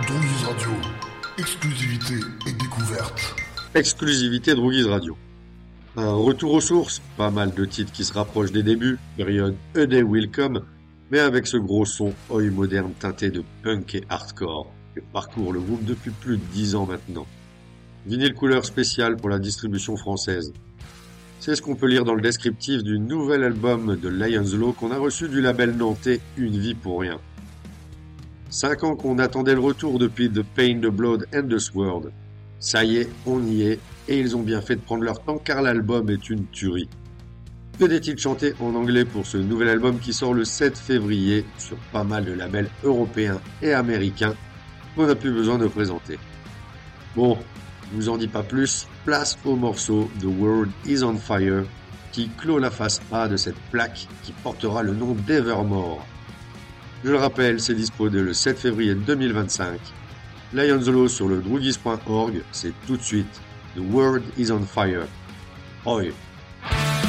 Droguise Radio, exclusivité et découverte. Exclusivité Droguise Radio. Un retour aux sources, pas mal de titres qui se rapprochent des débuts, période A Day Will Come, mais avec ce gros son oi moderne teinté de punk et hardcore que parcourt le groupe depuis plus de 10 ans maintenant. Vinyle couleur spéciale pour la distribution française. C'est ce qu'on peut lire dans le descriptif du nouvel album de Lion's Law qu'on a reçu du label nantais Une Vie pour Rien. 5 ans qu'on attendait le retour depuis The Pain, The Blood and The Sword. Ça y est, on y est, et ils ont bien fait de prendre leur temps car l'album est une tuerie. Que des titres chantés en anglais pour ce nouvel album qui sort le 7 février sur pas mal de labels européens et américains qu'on n'a plus besoin de présenter. Bon, je vous en dis pas plus, place au morceau The World is on Fire qui clôt la face A de cette plaque qui portera le nom d'Evermore. Je le rappelle, c'est dispo dès le 7 février 2025. Lion's Law sur le droguise.org, c'est tout de suite The World is on Fire. Oi!